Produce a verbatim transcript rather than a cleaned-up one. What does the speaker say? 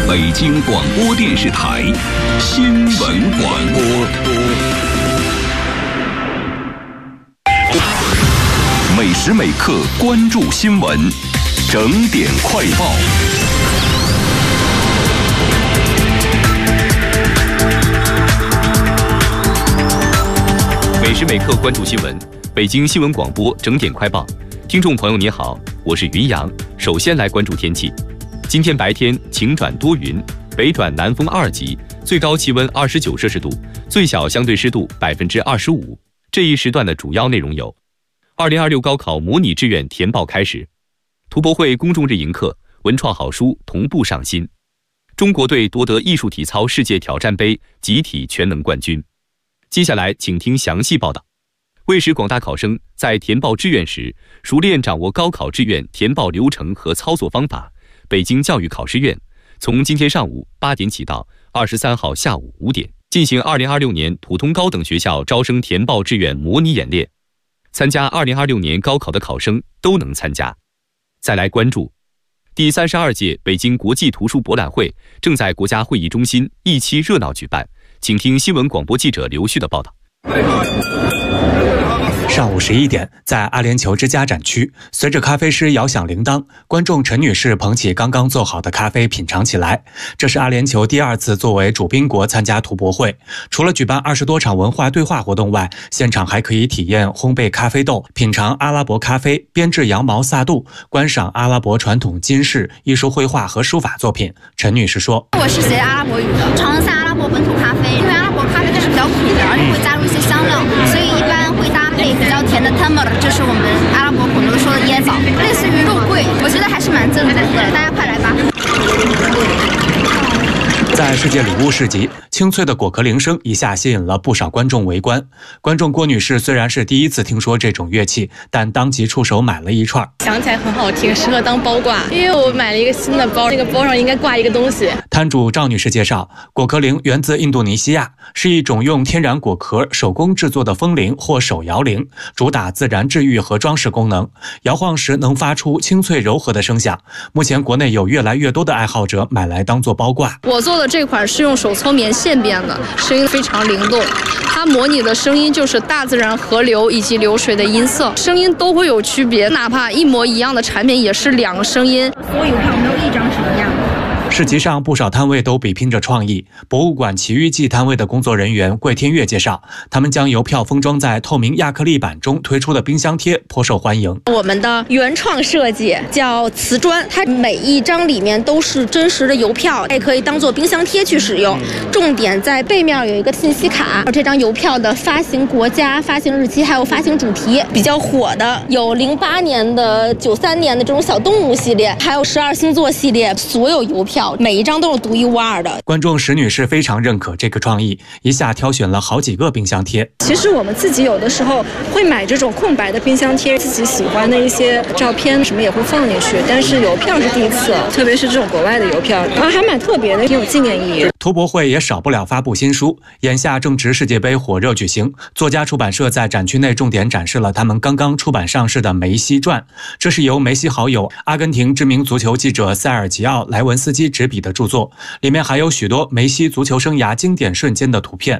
北京广播电视台新闻广播。每时每刻关注新闻，整点快报。每时每刻关注新闻，北京新闻广播整点快报。听众朋友你好，我是云阳。首先来关注天气。今天白天晴转多云，北转南风二级，最高气温二十九摄氏度，最小相对湿度百分之二十五。这一时段的主要内容有：二零二六高考模拟志愿填报开始，图博会公众日迎客，文创好书同步上新，中国队夺得艺术体操世界挑战杯集体全能冠军。接下来请听详细报道。为使广大考生在填报志愿时熟练掌握高考志愿填报流程和操作方法，北京教育考试院从今天上午八点起到二十三号下午五点进行二零二六年普通高等学校招生填报志愿模拟演练。参加二零二六年高考的考生都能参加。再来关注第三十二届北京国际图书博览会正在国家会议中心一期热闹举办，请听新闻广播记者刘旭的报道。 上午十一点，在阿联酋之家展区，随着咖啡师摇响铃铛，观众陈女士捧起刚刚做好的咖啡品尝起来。这是阿联酋第二次作为主宾国参加图博会，除了举办二十多场文化对话活动外，现场还可以体验烘焙咖啡豆、品尝阿拉伯咖啡、编制羊毛萨杜、观赏阿拉伯传统金饰、艺术绘画和书法作品。陈女士说：“ 我是学阿拉伯语的，尝一下阿拉伯本土咖啡，因为阿拉伯咖啡它是比较苦的，而且会加入一些香料，所以一般会搭配比较甜的 tamar， 就是我们阿拉伯口头说的椰枣，类似于肉桂，我觉得还是蛮正宗的，大家快来吧。” 在世界礼物市集，清脆的果壳铃声一下吸引了不少观众围观。观众郭女士虽然是第一次听说这种乐器，但当即出手买了一串， 想起来很好听，适合当包挂。因为我买了一个新的包，那个包上应该挂一个东西。 摊主赵女士介绍，果壳铃源自印度尼西亚，是一种用天然果壳手工制作的风铃或手摇铃，主打自然治愈和装饰功能，摇晃时能发出清脆柔和的声响。目前国内有越来越多的爱好者买来当做包挂。 我做的这款是用手搓棉线编的，声音非常灵动，它模拟的声音就是大自然河流以及流水的音色，声音都会有区别，哪怕一模一样的产品也是两个声音。 所有票没有一张是一样的。 市集上不少摊位都比拼着创意。博物馆奇遇记摊位的工作人员桂天月介绍，他们将邮票封装在透明亚克力板中推出的冰箱贴颇受欢迎。 我们的原创设计叫瓷砖，它每一张里面都是真实的邮票，也可以当做冰箱贴去使用。重点在背面有一个信息卡，这张邮票的发行国家、发行日期还有发行主题。比较火的有零八年的、九三年的这种小动物系列，还有十二星座系列，所有邮票每一张都是独一无二的。 观众石女士非常认可这个创意，一下挑选了好几个冰箱贴。 其实我们自己有的时候会买这种空白的冰箱贴，自己喜欢的一些照片什么也会放进去，但是邮票是第一次，特别是这种国外的邮票，然后还蛮特别的，挺有纪念意义。 图博会也少不了发布新书，眼下正值世界杯火热举行，作家出版社在展区内重点展示了他们刚刚出版上市的《梅西传》，这是由梅西好友阿根廷知名足球记者塞尔吉奥·莱文斯基执笔的著作，里面还有许多梅西足球生涯经典瞬间的图片。